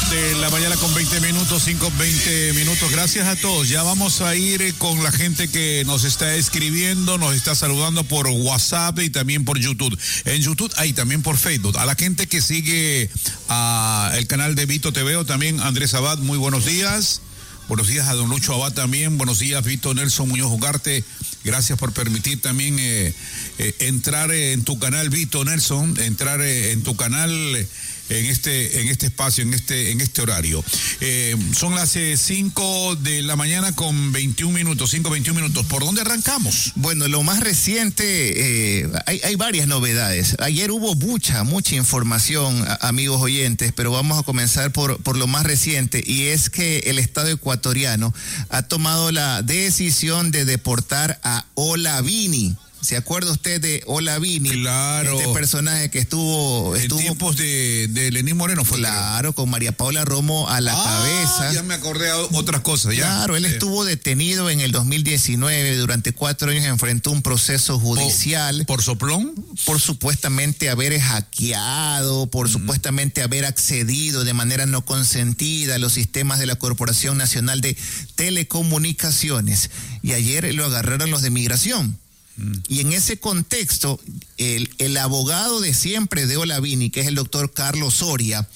de la mañana con 20 minutos, 5:20 minutos. Gracias a todos. Ya vamos a ir con la gente que nos está escribiendo, nos está saludando por WhatsApp y también por YouTube. En YouTube, ahí también por Facebook. A la gente que sigue el canal de Vito TV, también Andrés Abad, muy buenos días. Buenos días a don Lucho Abad también. Buenos días, Vito Nelson Muñoz Ugarte. Gracias por permitir también entrar en tu canal, Vito Nelson, entrar en tu canal en este espacio, en este horario. Son las 5 de la mañana con 21 minutos, 5:21 minutos. ¿Por dónde arrancamos? Bueno, lo más reciente, hay varias novedades. Ayer hubo mucha información, amigos oyentes, pero vamos a comenzar por lo más reciente, y es que el Estado ecuatoriano ha tomado la decisión de deportar a Olavini. ¿Se acuerda usted de Olavini? Claro. Este personaje que estuvo en tiempos de Lenín Moreno fue. Claro, con María Paula Romo a la cabeza. Ya me acordé de otras cosas, ya. Claro, él estuvo detenido en el 2019, durante 4 años enfrentó un proceso judicial. ¿Por soplón? Por supuestamente haber hackeado, por supuestamente haber accedido de manera no consentida a los sistemas de la Corporación Nacional de Telecomunicaciones. Y ayer lo agarraron los de Migración. Y en ese contexto, el abogado de siempre de Olavini, que es el doctor Carlos Soria,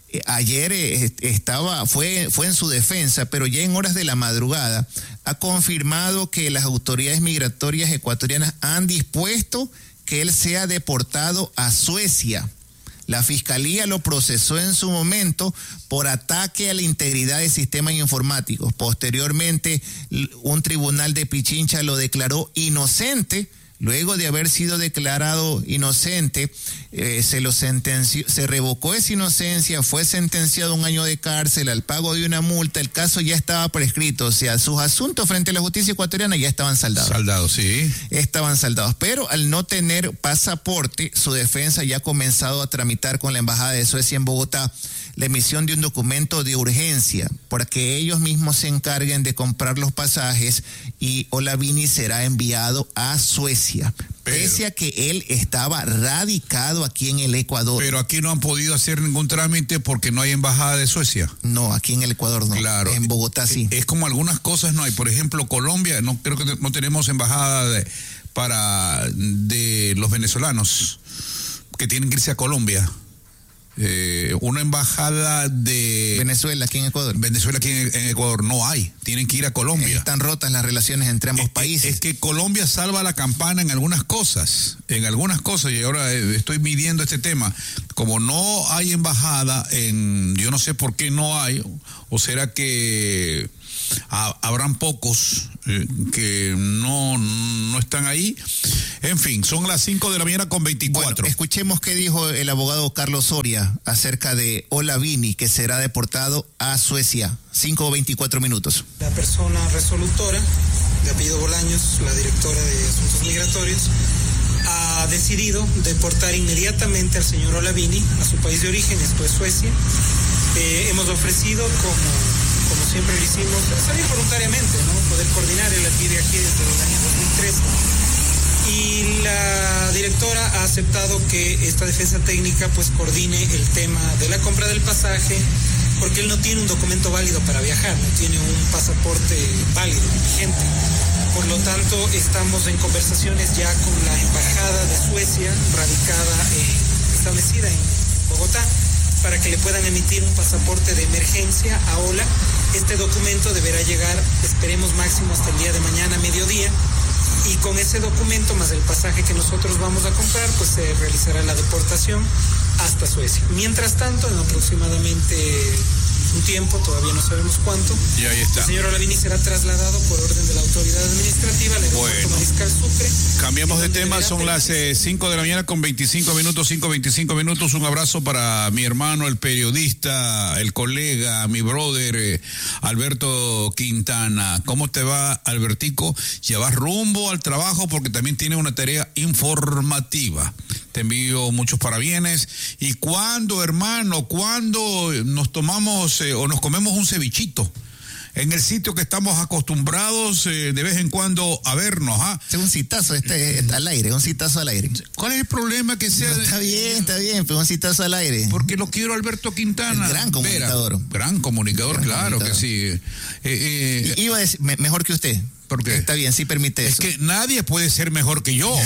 ayer fue en su defensa, pero ya en horas de la madrugada, ha confirmado que las autoridades migratorias ecuatorianas han dispuesto que él sea deportado a Suecia. La Fiscalía lo procesó en su momento por ataque a la integridad de sistemas informáticos. Posteriormente, un tribunal de Pichincha lo declaró inocente. Luego de haber sido declarado inocente, se lo sentenció, se revocó esa inocencia, fue sentenciado a 1 año de cárcel, al pago de una multa. El caso ya estaba prescrito, o sea, sus asuntos frente a la justicia ecuatoriana ya estaban saldados. Saldados, sí. Estaban saldados, pero al no tener pasaporte, su defensa ya ha comenzado a tramitar con la Embajada de Suecia en Bogotá la emisión de un documento de urgencia para que ellos mismos se encarguen de comprar los pasajes, y Olavini será enviado a Suecia, pese a que él estaba radicado aquí en el Ecuador. Pero aquí no han podido hacer ningún trámite porque no hay embajada de Suecia. No, aquí en el Ecuador no. Claro. En Bogotá sí. Es como algunas cosas no hay. Por ejemplo, Colombia, no creo que no tenemos embajada de los venezolanos que tienen que irse a Colombia. Una embajada de Venezuela aquí en Ecuador. Venezuela aquí en Ecuador no hay, tienen que ir a Colombia. Están rotas las relaciones entre ambos países. Es que Colombia salva la campana en algunas cosas, y ahora estoy midiendo este tema. Como no hay embajada yo no sé por qué no hay, o será que habrán pocos que no están ahí. En fin, son las 5 de la mañana con 24. Bueno, escuchemos qué dijo el abogado Carlos Soria acerca de Olavini, que será deportado a Suecia. 5:24 minutos. La persona resolutora, de apellido Bolaños, la directora de Asuntos Migratorios, ha decidido deportar inmediatamente al señor Olavini a su país de origen, esto es Suecia. Hemos ofrecido, como siempre lo hicimos, salir voluntariamente, ¿no? Poder coordinar. Él vive aquí desde el año 2013. Y la directora ha aceptado que esta defensa técnica pues coordine el tema de la compra del pasaje, porque él no tiene un documento válido para viajar, no tiene un pasaporte válido, vigente. Por lo tanto, estamos en conversaciones ya con la Embajada de Suecia, establecida en Bogotá, para que le puedan emitir un pasaporte de emergencia a Ola. Este documento deberá llegar, esperemos máximo hasta el día de mañana, mediodía, y con ese documento más el pasaje que nosotros vamos a comprar, pues se realizará la deportación hasta Suecia. Mientras tanto, en aproximadamente un tiempo, todavía no sabemos cuánto, y ahí está. El señor Olavini será trasladado por orden de la autoridad administrativa al aeropuerto Mariscal Sucre. Cambiamos de tema, son las 5 de la mañana con 25 minutos, 5:25 minutos. Un abrazo para mi hermano, el periodista, el colega, mi brother, Alberto Quintana. ¿Cómo te va, Albertico? ¿Llevas rumbo al trabajo? Porque también tiene una tarea informativa. Te envío muchos parabienes. ¿Y cuándo, hermano? ¿Cuándo nos tomamos o nos comemos un cevichito? en el sitio que estamos acostumbrados de vez en cuando a vernos. Es un citazo al aire, un citazo al aire. ¿Cuál es el problema que sea? No, está bien, pero un citazo al aire. Porque lo quiero Alberto Quintana. El gran comunicador. Gran comunicador, claro que sí. Iba a decir, mejor que usted. ¿Por qué? Está bien, sí permite eso. Es que nadie puede ser mejor que yo.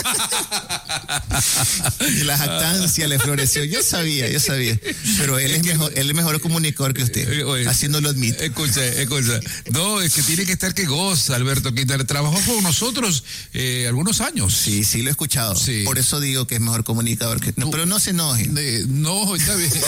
Y la jactancia le floreció. Yo sabía. Pero él es mejor comunicador que usted. Así no lo admite. Escucha. No, es que tiene que estar que goza, Alberto Quintana. Trabajó con nosotros algunos años. Sí, lo he escuchado. Sí. Por eso digo que es mejor comunicador que... No, pero no se enoje. No, está bien.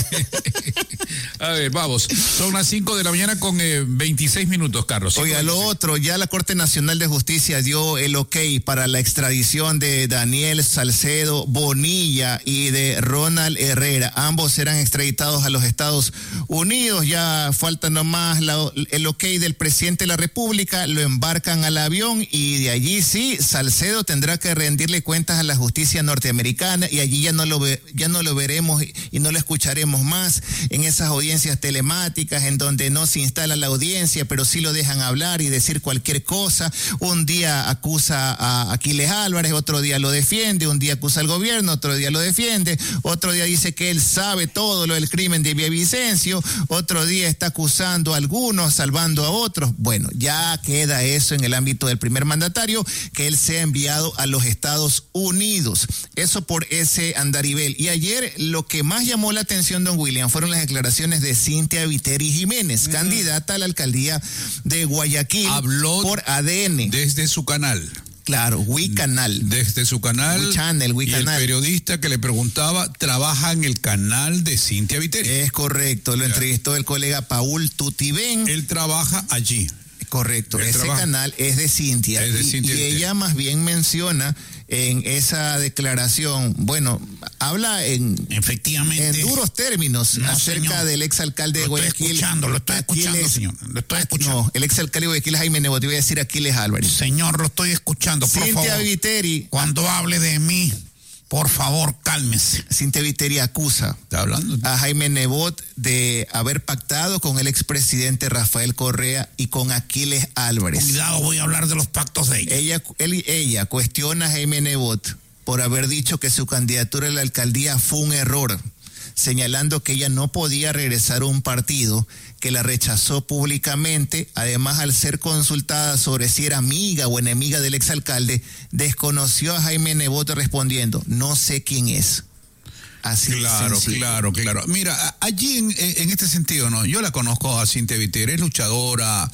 A ver, vamos. Son las 5 de la mañana con 26 minutos, Carlos. Oiga, lo otro, ya la Corte Nacional de Justicia dio el ok para la extradición de Daniel Salcedo Bonilla y de Ronald Herrera. Ambos serán extraditados a los Estados Unidos. Ya falta nomás el ok del presidente de la República. Lo embarcan al avión y de allí sí, Salcedo tendrá que rendirle cuentas a la justicia norteamericana y allí ya no lo veremos y no lo escucharemos más en esas audiencias telemáticas en donde no se instala la audiencia, pero sí lo dejan hablar y decir cualquier cosa. Un día acusa a Aquiles Álvarez, otro día lo defiende, un día acusa al gobierno, otro día lo defiende, otro día dice que él sabe todo lo del crimen de Villavicencio, otro día está acusando a algunos, salvando a otros. Bueno, ya queda eso en el ámbito del primer mandatario, que él sea enviado a los Estados Unidos. Eso por ese andarivel. Y ayer lo que más llamó la atención, don William, fueron las declaraciones de Cynthia Viteri Jiménez, candidata a la alcaldía de Guayaquil. Habló por ADN. Desde su canal. Claro, WeCanal. Desde su canal. WeChannel. Y el periodista que le preguntaba trabaja en el canal de Cynthia Viteri. Es correcto, lo entrevistó el colega Paul Tutibén. Él trabaja allí. Correcto, ese canal es de Cynthia. Es de Cynthia y ella más bien menciona en esa declaración, bueno, habla efectivamente en duros términos acerca del exalcalde de Guayaquil. Lo estoy escuchando, señor. Lo estoy escuchando. No, el exalcalde de Guayaquil, Jaime Nebot, voy a decir Aquiles Álvarez. Señor, lo estoy escuchando, por favor. Cynthia Viteri. Cuando hable de mí, por favor, cálmese. Cynthia Viteri acusa a Jaime Nebot de haber pactado con el expresidente Rafael Correa y con Aquiles Álvarez. Cuidado, voy a hablar de los pactos de ella. Ella cuestiona a Jaime Nebot por haber dicho que su candidatura a la alcaldía fue un error, señalando que ella no podía regresar a un partido que la rechazó públicamente. Además, al ser consultada sobre si era amiga o enemiga del exalcalde, desconoció a Jaime Nebot respondiendo, no sé quién es. Así claro. Mira, allí en este sentido, ¿no? Yo la conozco a Cynthia Viteri, es luchadora,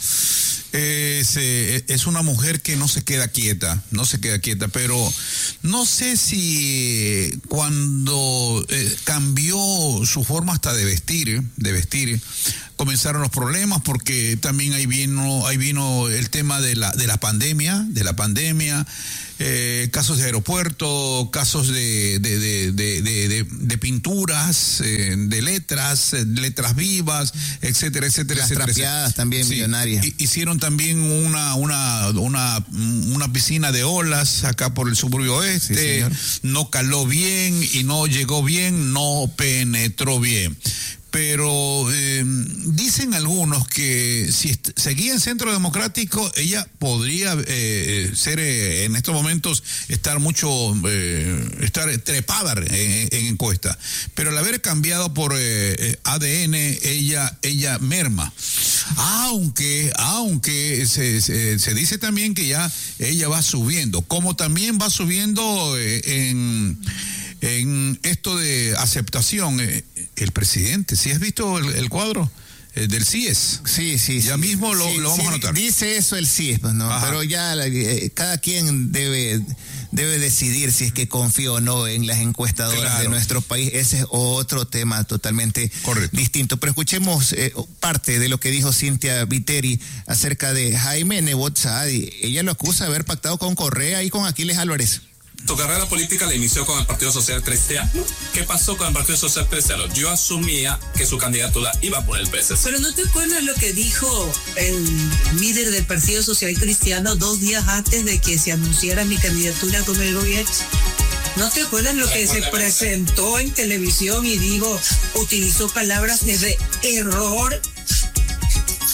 es una mujer que no se queda quieta, pero no sé si cuando cambió su forma hasta de vestir, comenzaron los problemas, porque también ahí vino el tema de la pandemia, casos de aeropuerto, casos de pinturas, de letras vivas, etcétera. Las trapeadas también, sí, millonarias. Hicieron también una piscina de olas acá por el suburbio oeste, sí, no caló bien y no llegó bien, no penetró bien. Pero dicen algunos que si seguía en Centro Democrático, ella podría ser en estos momentos estar trepada en encuesta. Pero al haber cambiado por ADN, ella merma. Aunque se dice también que ya ella va subiendo, como también va subiendo en esto de aceptación, el presidente. ¿Sí has visto el cuadro del CIES? Sí. Ya mismo lo vamos a anotar. Dice eso el CIES, pues, ¿no? Ajá. Pero ya cada quien debe decidir si es que confía o no en las encuestadoras de nuestro país. Ese es otro tema totalmente distinto. Pero escuchemos parte de lo que dijo Cynthia Viteri acerca de Jaime Nebot Saadi. Ella lo acusa de haber pactado con Correa y con Aquiles Álvarez. Tu carrera política la inició con el Partido Social Cristiano. ¿Qué pasó con el Partido Social Cristiano? Yo asumía que su candidatura iba por el PSC. Pero ¿no te acuerdas lo que dijo el líder del Partido Social Cristiano 2 días antes de que se anunciara mi candidatura con el gobierno? ¿No te acuerdas lo que se presentó en televisión y utilizó palabras de error?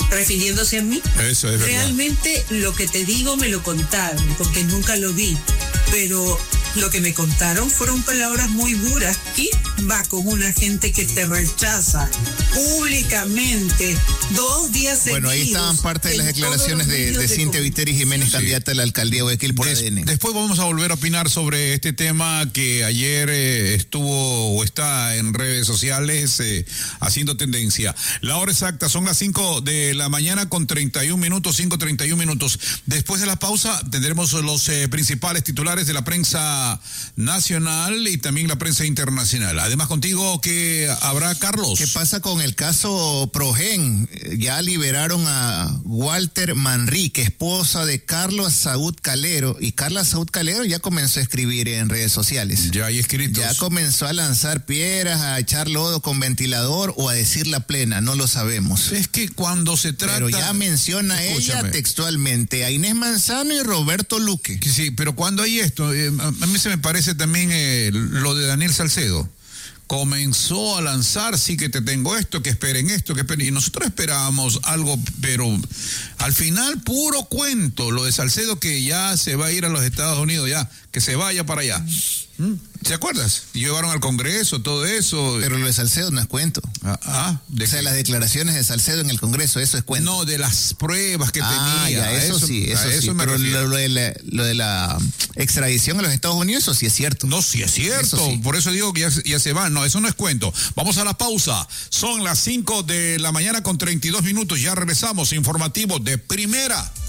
refiriéndose a mí. Eso es verdad. Realmente lo que te digo me lo contaron, porque nunca lo vi, pero lo que me contaron fueron palabras muy duras. Y va con una gente que te rechaza públicamente 2 días seguidos. Bueno, ahí estaban parte de las declaraciones de Cintia Viteri Jiménez, candidata a la alcaldía de Guayaquil por ADN. Después vamos a volver a opinar sobre este tema que ayer estuvo o está en redes sociales haciendo tendencia. La hora exacta son las 5 de la mañana con 31 minutos, 5:31 minutos. Después de la pausa tendremos los principales titulares de la prensa nacional y también la prensa internacional. Además, contigo, ¿qué habrá, Carlos? ¿Qué pasa con el caso Progen? Ya liberaron a Walter Manrique, esposa de Carlos Saúd Calero, y Carla Saúd Calero ya comenzó a escribir en redes sociales. Ya hay escritos. Ya comenzó a lanzar piedras, a echar lodo con ventilador o a decir la plena, no lo sabemos. Es que cuando se trata... Pero ya menciona ella textualmente a Inés Manzano y Roberto Luque. Sí, pero cuando hay esto, a mí se me parece también lo de Daniel Salcedo. Comenzó a lanzar, sí que te tengo esto, que esperen esto, que esperen. Y nosotros esperábamos algo, pero al final puro cuento. Lo de Salcedo que ya se va a ir a los Estados Unidos, ya, que se vaya para allá. ¿Te acuerdas? Llevaron al Congreso, todo eso. Pero lo de Salcedo no es cuento. ¿De qué? Las declaraciones de Salcedo en el Congreso, eso es cuento. No, de las pruebas que tenía. Ya, eso sí. Pero lo de la extradición a los Estados Unidos, eso sí es cierto. No, sí es cierto. Sí. Por eso digo que ya se van. No, eso no es cuento. Vamos a la pausa. Son las 5 de la mañana con 32 minutos. Ya regresamos. Informativo de primera.